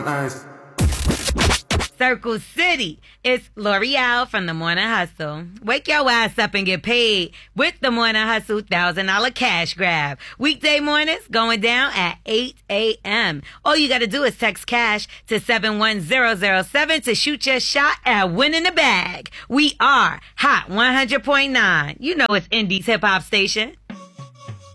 Nice. Circle City. It's L'Oreal from The Morning Hustle. Wake your ass up and get paid with The Morning Hustle $1,000 cash grab. Weekday mornings going down at 8 a.m. All you got to do is text cash to 71007 to shoot your shot at winning the bag. We are Hot 100.9. You know it's Indie's hip hop station.